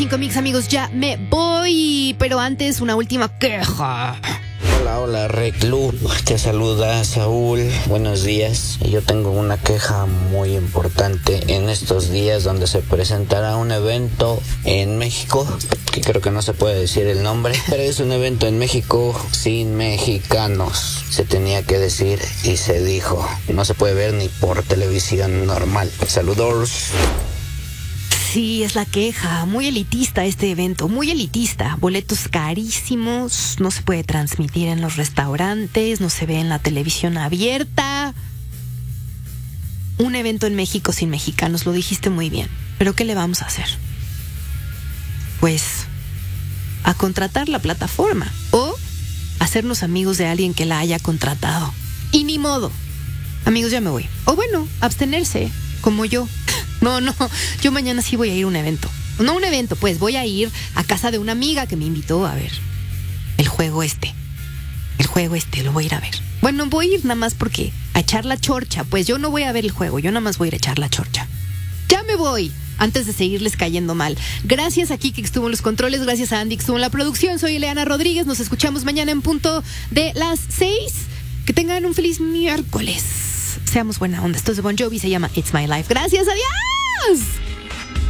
101.5, mix amigos, ya me voy. Pero antes, una última queja. Hola, Reclu, te saluda Saúl, buenos días. Yo tengo una queja muy importante en estos días donde se presentará un evento en México, que creo que no se puede decir el nombre, pero es un evento en México sin mexicanos. Se tenía que decir y se dijo. No se puede ver ni por televisión normal. Saludos. Sí, es la queja. Muy elitista este evento, muy elitista. Boletos carísimos, no se puede transmitir en los restaurantes, no se ve en la televisión abierta. Un evento en México sin mexicanos, lo dijiste muy bien. Pero ¿qué le vamos a hacer? Pues a contratar la plataforma o hacernos amigos de alguien que la haya contratado. Y ni modo. Amigos, ya me voy. O bueno, abstenerse, como yo. No, yo mañana sí voy a ir a un evento. No un evento, pues voy a ir a casa de una amiga que me invitó a ver el juego este. Lo voy a ir a ver. Bueno, voy a ir nada más porque a echar la chorcha. Pues yo no voy a ver el juego, yo nada más voy a ir a echar la chorcha. Ya me voy, antes de seguirles cayendo mal. Gracias a Kiki que estuvo en los controles, gracias a Andy que estuvo en la producción. Soy Eliana Rodríguez, nos escuchamos mañana en punto de las 6. Que tengan un feliz miércoles. Seamos buena onda. Esto es de Bon Jovi, se llama It's My Life. Gracias, adiós.